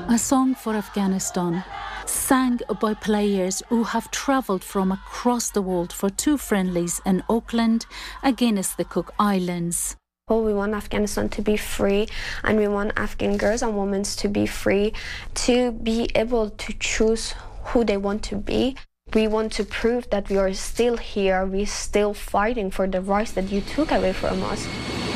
A song for Afghanistan, sang by players who have travelled from across the world for two friendlies in Auckland against the Cook Islands. Well, we want Afghanistan to be free, and we want Afghan girls and women to be free, to be able to choose who they want to be. We want to prove that we are still here, we're still fighting for the rights that you took away from us.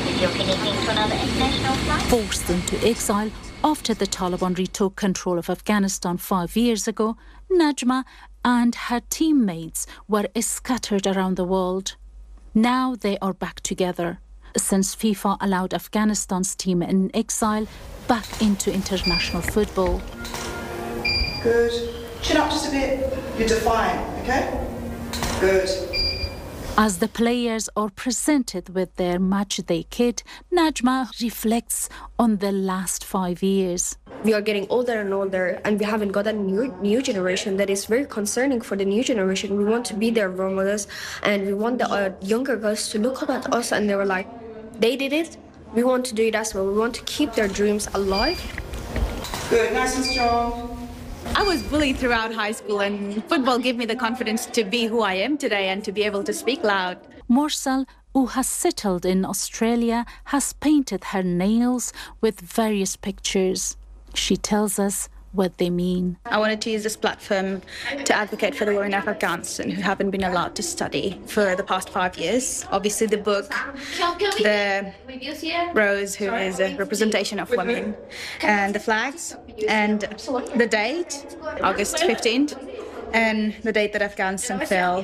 Forced into exile after the Taliban retook control of Afghanistan 5 years ago, Najma and her teammates were scattered around the world. Now they are back together, since FIFA allowed Afghanistan's team in exile back into international football. Good. Chin up just a bit. You're defiant, okay? Good. As the players are presented with their matchday kit, Najma reflects on the last 5 years. We are getting older and older, and we haven't got a new generation that is very concerning for the new generation. We want to be their role models, and we want the younger girls to look up at us and they were like, they did it, we want to do it as well. We want to keep their dreams alive. Good, nice and strong. I was bullied throughout high school, and football gave me the confidence to be who I am today and to be able to speak loud. Morsel, who has settled in Australia, has painted her nails with various pictures. She tells us what they mean. I wanted to use this platform to advocate for the women of Afghanistan who haven't been allowed to study for the past 5 years. Obviously the book, the rose, who is a representation of women, and the flags, and the date, August 15th, and the date that Afghanistan fell.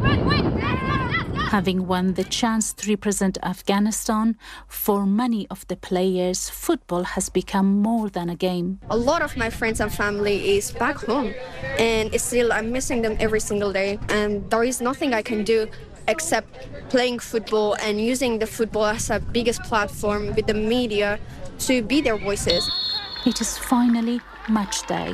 Having won the chance to represent Afghanistan, for many of the players, football has become more than a game. A lot of my friends and family is back home, and still I'm missing them every single day, and there is nothing I can do except playing football and using the football as a biggest platform with the media to be their voices. It is finally match day.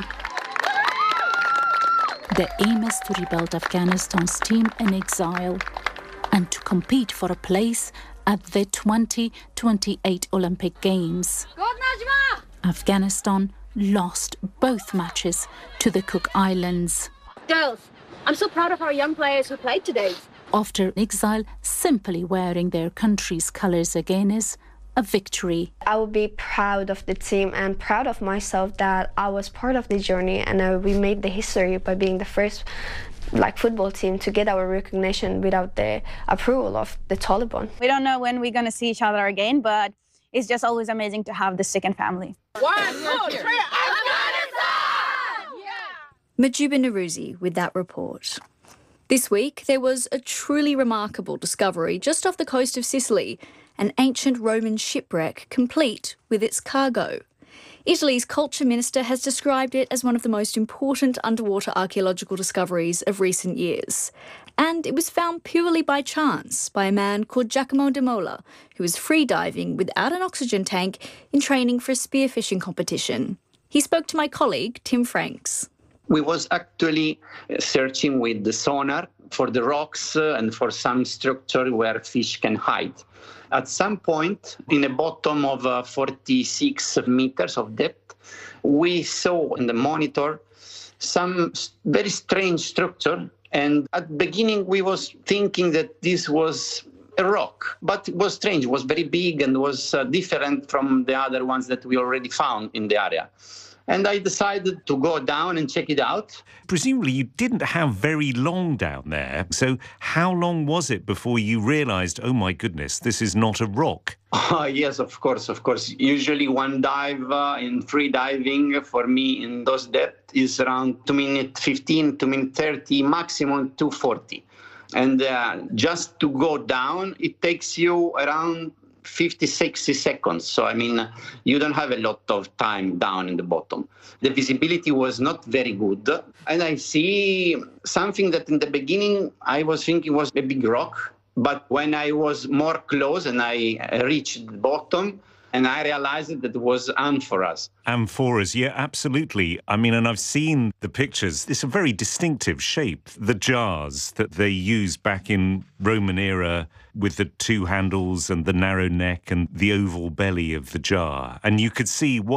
The aim is to rebuild Afghanistan's team in exile and to compete for a place at the 2028 Olympic Games. Go Najma! Afghanistan lost both matches to the Cook Islands. Girls, I'm so proud of our young players who played today. After exile, simply wearing their country's colours again is a victory. I will be proud of the team and proud of myself that I was part of the journey, and we made the history by being the first football team to get our recognition without the approval of the Taliban. We don't know when we're going to see each other again, but it's just always amazing to have the second family. 1, 2, 3, Afghanistan! Majuba Naruzi with that report. This week, there was a truly remarkable discovery just off the coast of Sicily, an ancient Roman shipwreck complete with its cargo. Italy's culture minister has described it as one of the most important underwater archaeological discoveries of recent years. And it was found purely by chance by a man called Giacomo De Mola, who was freediving without an oxygen tank in training for a spearfishing competition. He spoke to my colleague, Tim Franks. We was actually searching with the sonar for the rocks and for some structure where fish can hide. At some point, in the bottom of 46 meters of depth, we saw in the monitor some very strange structure. And at the beginning, we was thinking that this was a rock, but it was strange. It was very big and was different from the other ones that we already found in the area. And I decided to go down and check it out. Presumably you didn't have very long down there. So how long was it before you realised, oh my goodness, this is not a rock? Yes, of course. Usually one dive in free diving for me in those depths is around 2 minutes 15, 2 minutes 30, maximum 2:40. And just to go down, it takes you around 50, 60 seconds. So, you don't have a lot of time down in the bottom. The visibility was not very good. And I see something that in the beginning I was thinking was a big rock. But when I was more close and I reached the bottom, and I realized that it was amphoras. Amphoras, yeah, absolutely. And I've seen the pictures. It's a very distinctive shape. The jars that they used back in Roman era with the two handles and the narrow neck and the oval belly of the jar. And you could see what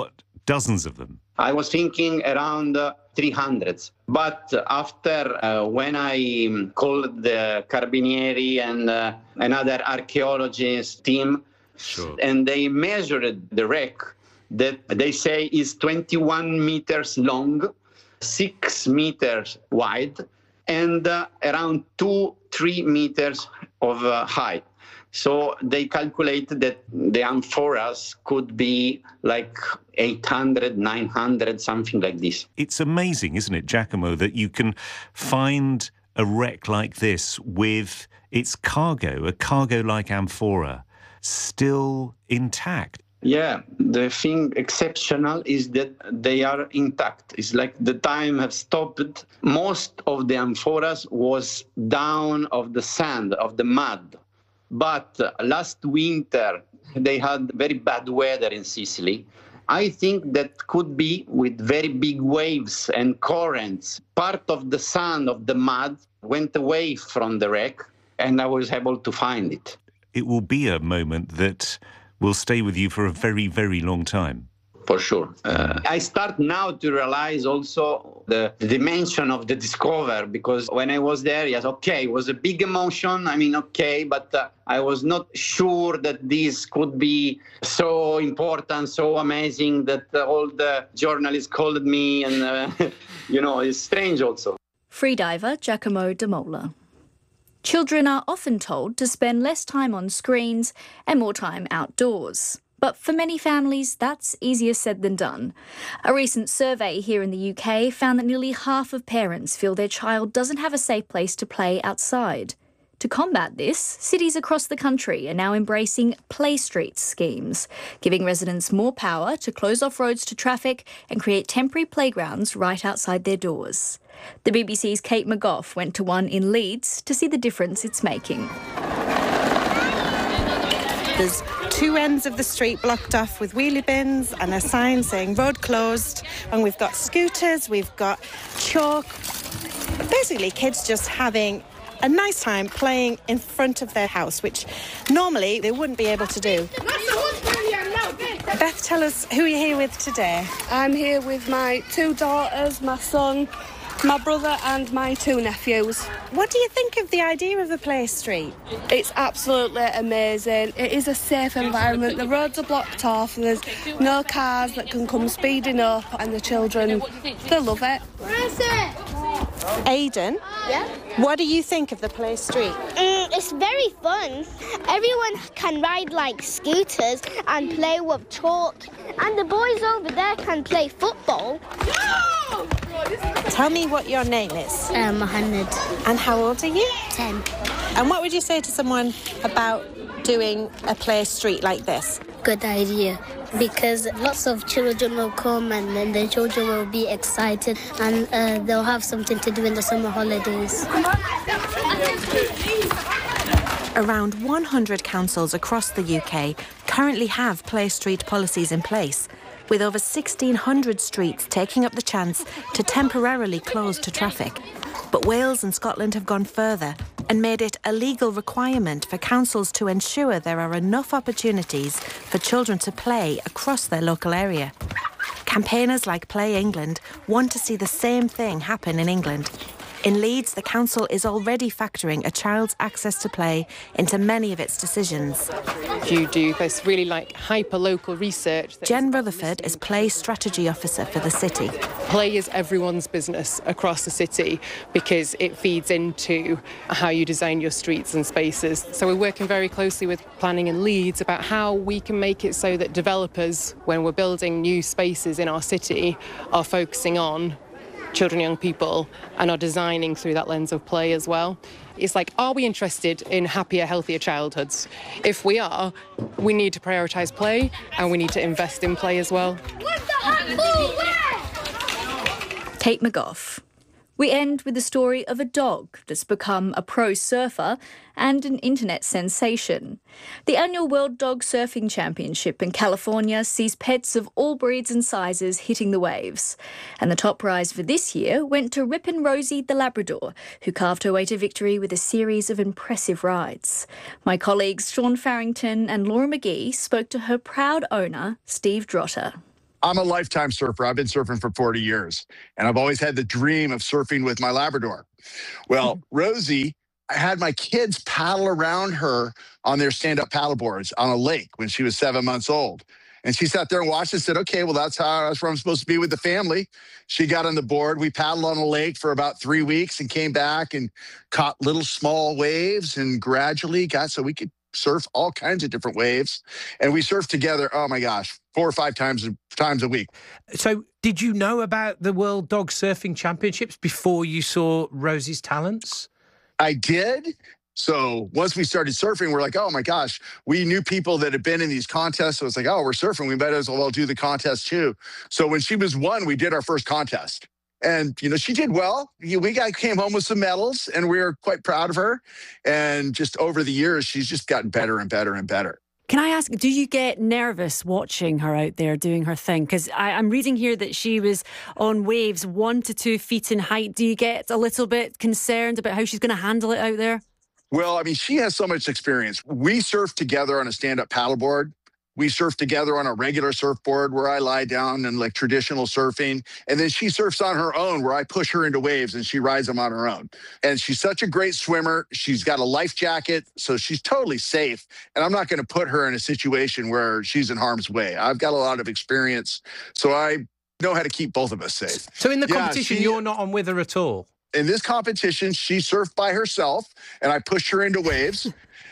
dozens of them. I was thinking around 300. But after, when I called the Carabinieri and another archaeologist team, and they measured the wreck that they say is 21 meters long, 6 meters wide, and around 2-3 meters of height. So they calculated that the amphoras could be like 800, 900, something like this. It's amazing, isn't it, Giacomo, that you can find a wreck like this with its cargo, a cargo-like amphora, still intact. Yeah, the thing exceptional is that they are intact. It's like the time have stopped. Most of the amphoras was down of the sand, of the mud. But last winter, they had very bad weather in Sicily. I think that could be with very big waves and currents. Part of the sand, of the mud, went away from the wreck, and I was able to find it. It will be a moment that will stay with you for a very, very long time. For sure. I start now to realize also the dimension of the discover, because when I was there, yes, okay, it was a big emotion. I mean, okay, but I was not sure that this could be so important, so amazing that all the journalists called me, and, it's strange also. Freediver Giacomo De Mola. Children are often told to spend less time on screens and more time outdoors. But for many families, that's easier said than done. A recent survey here in the UK found that nearly half of parents feel their child doesn't have a safe place to play outside. To combat this, cities across the country are now embracing play streets schemes, giving residents more power to close off roads to traffic and create temporary playgrounds right outside their doors. The BBC's Kate McGough went to one in Leeds to see the difference it's making. There's two ends of the street blocked off with wheelie bins and a sign saying road closed, and we've got scooters, we've got chalk. Basically, kids just having a nice time playing in front of their house, which normally they wouldn't be able to do. Beth, tell us who you're here with today. I'm here with my 2 daughters, my son, my brother and my 2 nephews. What do you think of the idea of a play street? It's absolutely amazing. It is a safe environment. The roads are blocked off and there's no cars that can come speeding up, and the children, they love it. Aidan? Yeah? What do you think of the play street? It's very fun. Everyone can ride like scooters and play with chalk. And the boys over there can play football. Tell me what your name is. Mohammed. And how old are you? 10. And what would you say to someone about doing a play street like this? Good idea, because lots of children will come and then the children will be excited and they'll have something to do in the summer holidays. Around 100 councils across the UK currently have play street policies in place, with over 1,600 streets taking up the chance to temporarily close to traffic. But Wales and Scotland have gone further and made it a legal requirement for councils to ensure there are enough opportunities for children to play across their local area. Campaigners like Play England want to see the same thing happen in England. In Leeds, the council is already factoring a child's access to play into many of its decisions. You do this really hyper-local research. Jen Rutherford is Play Strategy Officer for the city. Play is everyone's business across the city because it feeds into how you design your streets and spaces. So we're working very closely with planning in Leeds about how we can make it so that developers, when we're building new spaces in our city, are focusing on children, young people, and are designing through that lens of play as well. It's are we interested in happier, healthier childhoods? If we are, we need to prioritise play and we need to invest in play as well. Kate McGough. We end with the story of a dog that's become a pro surfer and an internet sensation. The annual World Dog Surfing Championship in California sees pets of all breeds and sizes hitting the waves. And the top prize for this year went to Ripon Rosie the Labrador, who carved her way to victory with a series of impressive rides. My colleagues Sean Farrington and Laura McGee spoke to her proud owner, Steve Drotter. I'm a lifetime surfer. I've been surfing for 40 years, and I've always had the dream of surfing with my Labrador. Well, Rosie, I had my kids paddle around her on their stand-up paddleboards on a lake when she was 7 months old. And she sat there and watched and said, okay, well, that's where I'm supposed to be with the family. She got on the board. We paddled on a lake for about 3 weeks and came back and caught little small waves and gradually got so we could surf all kinds of different waves. And we surfed together, oh my gosh, 4 or 5 times a week. So did you know about the World Dog Surfing Championships before you saw Rosie's talents? I did. So once we started surfing, we're like, oh my gosh, we knew people that had been in these contests. So it's like, oh, we're surfing. We might as well do the contest too. So when she was 1, we did our first contest. And, she did well. Came home with some medals, and we were quite proud of her. And just over the years, she's just gotten better and better and better. Can I ask, do you get nervous watching her out there doing her thing? Because I'm reading here that she was on waves 1 to 2 feet in height. Do you get a little bit concerned about how she's going to handle it out there? Well, I mean, she has so much experience. We surf together on a stand-up paddleboard. We surf together on a regular surfboard where I lie down and like traditional surfing. And then she surfs on her own where I push her into waves and she rides them on her own. And she's such a great swimmer. She's got a life jacket, so she's totally safe. And I'm not going to put her in a situation where she's in harm's way. I've got a lot of experience, so I know how to keep both of us safe. So in the competition, you're not on with her at all? In this competition, she surfed by herself, and I pushed her into waves.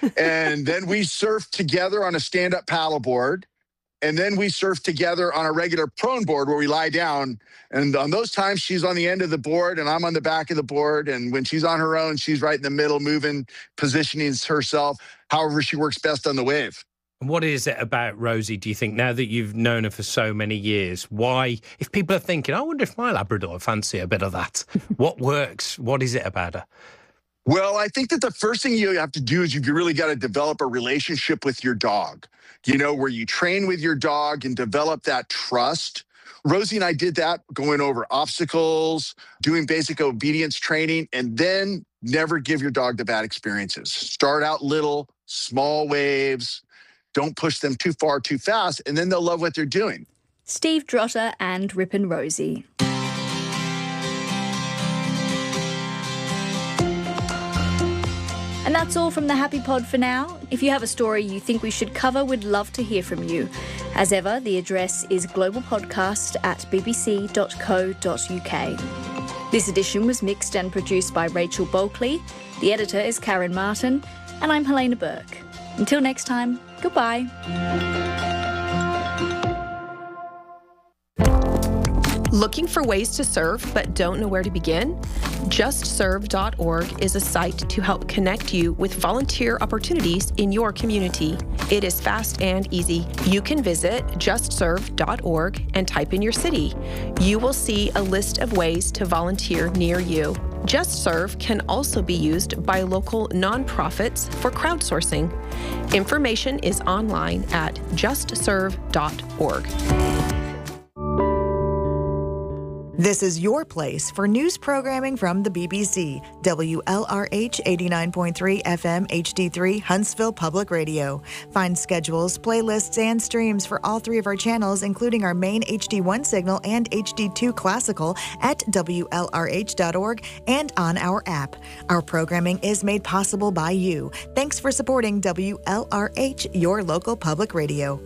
And then we surfed together on a stand-up paddleboard. And then we surfed together on a regular prone board where we lie down. And on those times, she's on the end of the board, and I'm on the back of the board. And when she's on her own, she's right in the middle, moving, positioning herself, however she works best on the wave. And what is it about Rosie, do you think, now that you've known her for so many years? Why, if people are thinking, I wonder if my Labrador fancy a bit of that, what works? What is it about her? Well, I think that the first thing you have to do is you really got to develop a relationship with your dog, where you train with your dog and develop that trust. Rosie and I did that, going over obstacles, doing basic obedience training, and then never give your dog the bad experiences. Start out little, small waves. Don't push them too far, too fast, and then they'll love what they're doing. Steve Drotter and Ripon Rosie. And that's all from the Happy Pod for now. If you have a story you think we should cover, we'd love to hear from you. As ever, the address is globalpodcast@bbc.co.uk. This edition was mixed and produced by Rachel Bulkley. The editor is Karen Martin. And I'm Helena Burke. Until next time, goodbye. Looking for ways to surf but don't know where to begin? JustServe.org is a site to help connect you with volunteer opportunities in your community. It is fast and easy. You can visit JustServe.org and type in your city. You will see a list of ways to volunteer near you. JustServe can also be used by local nonprofits for crowdsourcing. Information is online at JustServe.org. This is your place for news programming from the BBC. WLRH 89.3 FM HD3 Huntsville Public Radio. Find schedules, playlists, and streams for all 3 of our channels, including our main HD1 signal and HD2 classical at WLRH.org and on our app. Our programming is made possible by you. Thanks for supporting WLRH, your local public radio.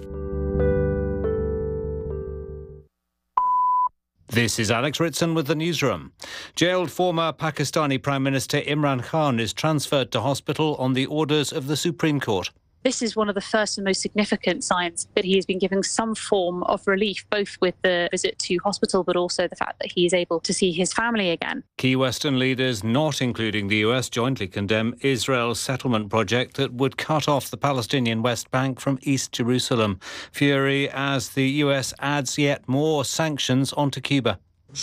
This is Alex Ritson with the newsroom. Jailed former Pakistani Prime Minister Imran Khan is transferred to hospital on the orders of the Supreme Court. This is one of the first and most significant signs that he has been given some form of relief, both with the visit to hospital, but also the fact that he is able to see his family again. Key Western leaders, not including the US, jointly condemn Israel's settlement project that would cut off the Palestinian West Bank from East Jerusalem. Fury as the US adds yet more sanctions onto Cuba.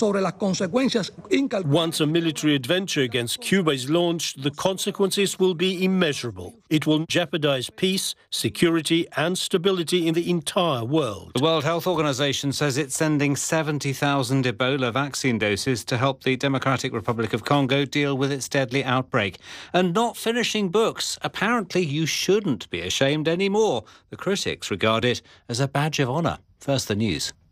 Once a military adventure against Cuba is launched, the consequences will be immeasurable. It will jeopardize peace, security and stability in the entire world. The World Health Organization says it's sending 70,000 Ebola vaccine doses to help the Democratic Republic of Congo deal with its deadly outbreak. And not finishing books. Apparently you shouldn't be ashamed anymore. The critics regard it as a badge of honor. First, the news.